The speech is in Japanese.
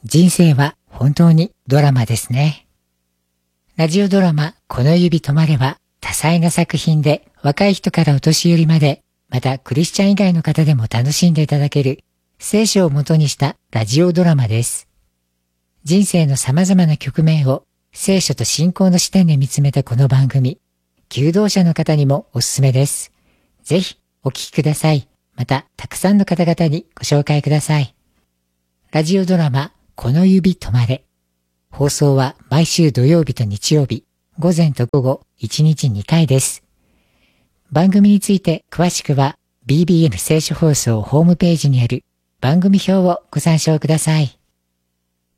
人生は本当にドラマですね。ラジオドラマこの指止まれば多彩な作品で若い人からお年寄りまで、またクリスチャン以外の方でも楽しんでいただける聖書を元にしたラジオドラマです。人生の様々な局面を聖書と信仰の視点で見つめたこの番組、求道者の方にもおすすめです。ぜひお聞きください。またたくさんの方々にご紹介ください。ラジオドラマこの指止まれ。放送は毎週土曜日と日曜日、午前と午後1日2回です。番組について詳しくは BBN 聖書放送ホームページにある番組表をご参照ください。